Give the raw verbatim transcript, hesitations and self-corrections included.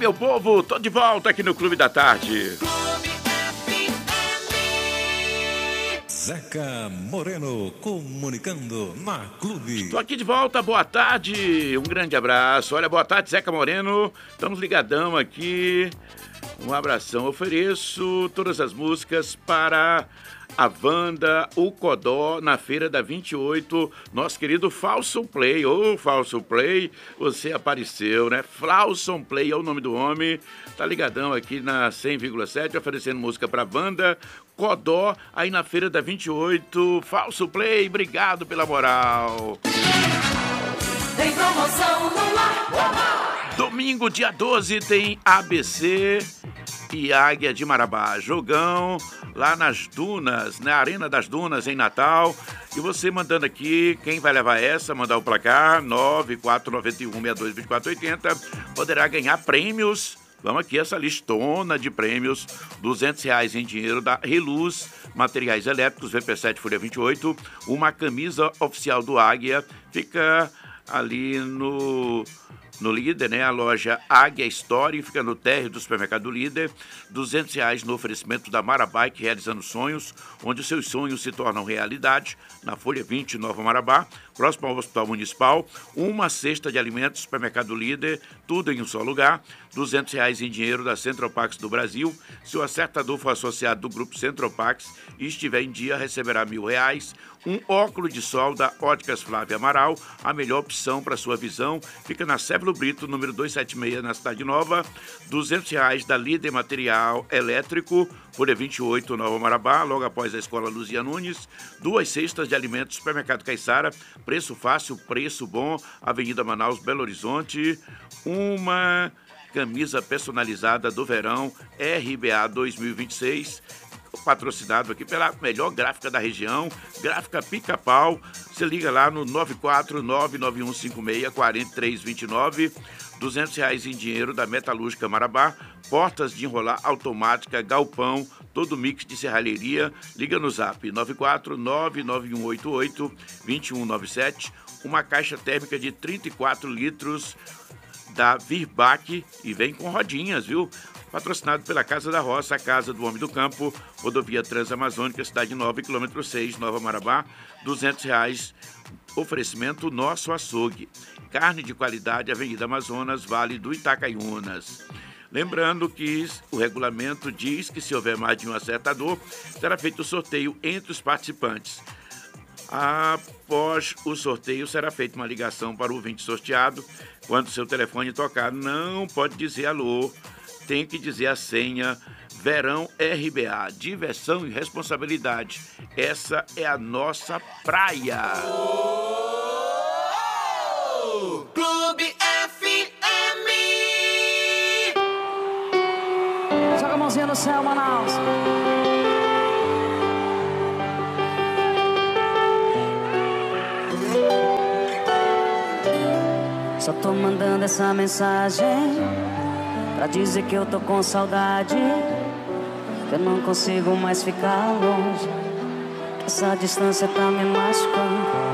meu povo, tô de volta aqui no Clube da Tarde. Zeca Moreno, comunicando na Clube. Estou aqui de volta, boa tarde, um grande abraço. Olha, boa tarde, Zeca Moreno, estamos ligadão aqui. Um abração, ofereço todas as músicas para a Wanda, o Codó, na feira da vinte e oito, nosso querido Falso Play. Ô, oh, Falso Play, você apareceu, né? Falso Play é o nome do homem, tá ligadão aqui na cem vírgula sete, oferecendo música para Wanda, Codó, aí na feira da vinte e oito. Falso Play, obrigado pela moral. Tem promoção no ar. Domingo, dia doze, tem A B C e Águia de Marabá. Jogão lá nas Dunas, na Arena das Dunas, em Natal. E você mandando aqui, quem vai levar essa, mandar o placar, nove quatro nove um, seis dois, dois quatro oito zero, poderá ganhar prêmios. Vamos aqui, essa listona de prêmios, duzentos reais em dinheiro da Reluz, materiais elétricos, V P sete Folha vinte e oito, uma camisa oficial do Águia, fica ali no... No Líder, né? A loja Águia Story fica no térreo do supermercado Líder. duzentos reais no oferecimento da Marabike, realizando sonhos, onde os seus sonhos se tornam realidade. Na Folha vinte, Nova Marabá, próximo ao Hospital Municipal. Uma cesta de alimentos, supermercado Líder, tudo em um só lugar. duzentos reais em dinheiro da Central Pax do Brasil. Se o acertador for associado do grupo Central Pax e estiver em dia, receberá mil reais. Um óculos de sol da Óticas Flávia Amaral, a melhor opção para sua visão. Fica na Sérvulo Brito, número duzentos e setenta e seis, na Cidade Nova. duzentos reais da Líder Material Elétrico, Folha vinte e oito, Nova Marabá, logo após a Escola Luzia Nunes. Duas cestas de alimentos, Supermercado Caiçara, preço fácil, preço bom, Avenida Manaus, Belo Horizonte. Uma camisa personalizada do verão R B A dois mil e vinte e seis, patrocinado aqui pela melhor gráfica da região, Gráfica Pica-Pau. Você liga lá no nove quatro nove nove um cinco seis quatro três dois nove. duzentos reais em dinheiro da Metalúrgica Marabá, portas de enrolar automática, galpão, todo mix de serralheria. Liga no zap nove quatro nove nove um oito oito dois um nove sete. Uma caixa térmica de trinta e quatro litros da Virbac e vem com rodinhas, viu? Patrocinado pela Casa da Roça, a Casa do Homem do Campo, Rodovia Transamazônica, Cidade Nova, quilômetro seis, Nova Marabá, duzentos reais, oferecimento Nosso Açougue. Carne de qualidade, Avenida Amazonas, Vale do Itacaiunas. Lembrando que o regulamento diz que se houver mais de um acertador, será feito o sorteio entre os participantes. Após o sorteio, será feita uma ligação para o ouvinte sorteado. Quando seu telefone tocar, não pode dizer alô, tem que dizer a senha Verão R B A, diversão e responsabilidade. Essa é a nossa praia. Oh, Clube F M. Joga a mãozinha no céu, Manaus. Só tô mandando essa mensagem pra dizer que eu tô com saudade, que eu não consigo mais ficar longe, que essa distância tá me machucando.